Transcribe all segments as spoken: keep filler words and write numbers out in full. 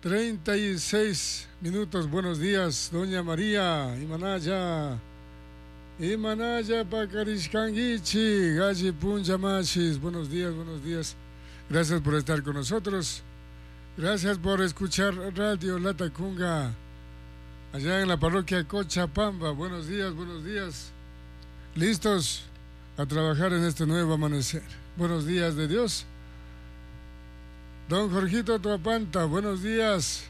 treinta y seis minutos. Buenos días, doña María Imanaya. Imanaya Pacarishkangichi, Gaji Punjamachis. Buenos días, buenos días. Gracias por estar con nosotros. Gracias por escuchar Radio Latacunga, allá en la parroquia Cochabamba. Buenos días, buenos días. Listos a trabajar en este nuevo amanecer. Buenos días de Dios. Don Jorgito Tuapanta, buenos días.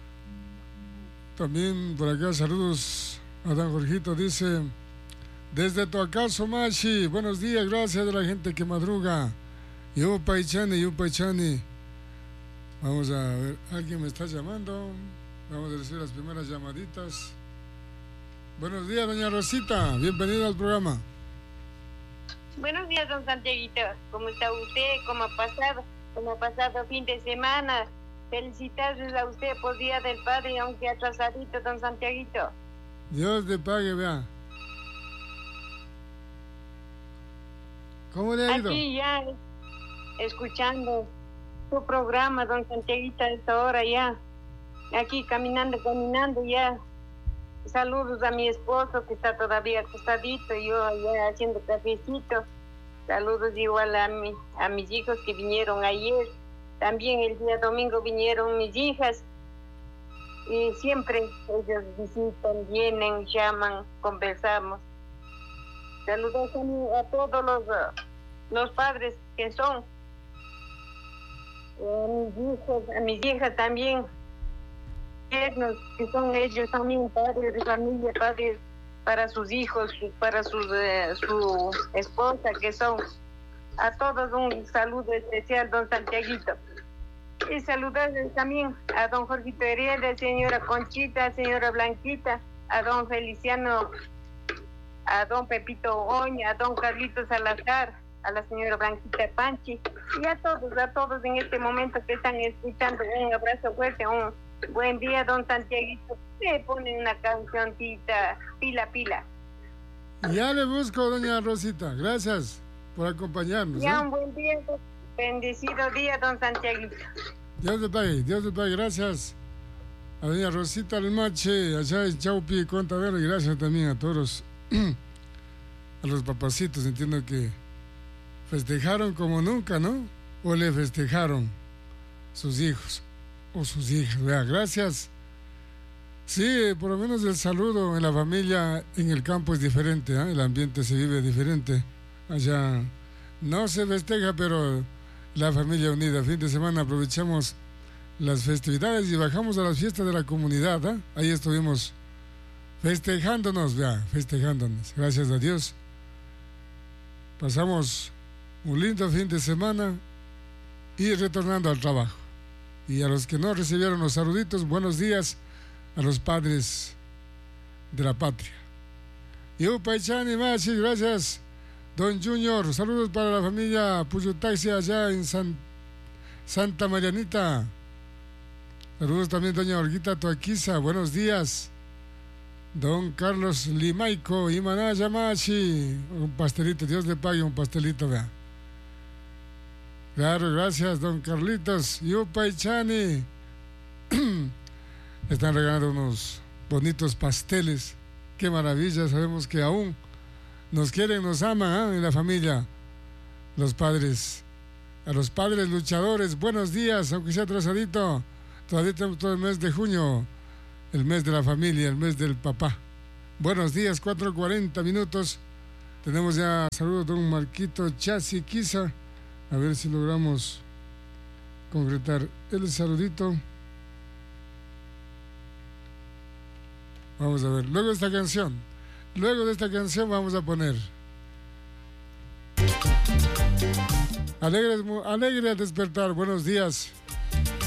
También por acá saludos a don Jorgito, dice, desde Toacaso Machi, buenos días, gracias a la gente que madruga. Yupaichani, Yupaichani. Vamos a ver, alguien me está llamando. Vamos a decir las primeras llamaditas. Buenos días, doña Rosita, bienvenida al programa. Buenos días, don Santiaguito. ¿Cómo está usted? ¿Cómo ha pasado? ¿Cómo ha pasado fin de semana? Felicitarles a usted por Día del Padre, aunque atrasadito, don Santiaguito. Dios te pague, vea. ¿Cómo le ha ido? Aquí ya, escuchando su programa, don Santiaguito, a esta hora ya. Aquí caminando, caminando ya. Saludos a mi esposo que está todavía acostadito, yo allá haciendo cafecito. Saludos igual a, mi, a mis hijos que vinieron ayer. También el día domingo vinieron mis hijas. Y siempre ellos visitan, vienen, llaman, conversamos. Saludos a, mi, a todos los, los padres que son. A mis hijos, a mis hijas también. Que son ellos también padres de familia, padres para sus hijos, para sus, eh, su esposa, que son. A todos un saludo especial, don Santiaguito. Y saludarles también a don Jorgito Heredia, señora Conchita, señora Blanquita, a don Feliciano, a don Pepito Oña, a don Carlito Salazar, a la señora Blanquita Panchi, y a todos, a todos en este momento que están escuchando. Un abrazo fuerte, un buen día, don Santiaguito. Se pone una cancioncita, pila, pila. Ya le busco, doña Rosita. Gracias por acompañarnos. Ya, ¿eh? Un buen día, bendecido día, don Santiaguito. Dios le pague, Dios le pague. Gracias a doña Rosita Almache, allá en Chaupi, Contadero, y gracias también a todos, a los papacitos. Entiendo que festejaron como nunca, ¿no? O le festejaron sus hijos o sus hijas. Vea, gracias. Sí, por lo menos el saludo en la familia en el campo es diferente, ¿eh? El ambiente se vive diferente. Allá no se festeja, pero la familia unida. Fin de semana aprovechamos las festividades y bajamos a las fiestas de la comunidad, ¿eh? Ahí estuvimos festejándonos, vea, festejándonos. Gracias a Dios. Pasamos un lindo fin de semana y retornando al trabajo. Y a los que no recibieron los saluditos, buenos días a los padres de la patria. Yupaichani Machi, gracias. Don Junior, saludos para la familia Puyutaxi allá en San, Santa Marianita. Saludos también doña Olguita Toaquiza, buenos días. Don Carlos Limaico, Imanaya Machi, un pastelito, Dios le pague un pastelito, vea. Claro, gracias, don Carlitos. Yupaichani. Están regalando unos bonitos pasteles. Qué maravilla, sabemos que aún nos quieren, nos aman, ¿eh? En la familia. Los padres, a los padres luchadores, buenos días, aunque sea atrasadito. Todavía tenemos todo el mes de junio, el mes de la familia, el mes del papá. Buenos días, cuatro cuarenta minutos. Tenemos ya saludos de don Marquito Chasiquiza. A ver si logramos concretar el saludito. Vamos a ver, luego de esta canción, luego de esta canción vamos a poner Alegre, alegre al despertar, buenos días.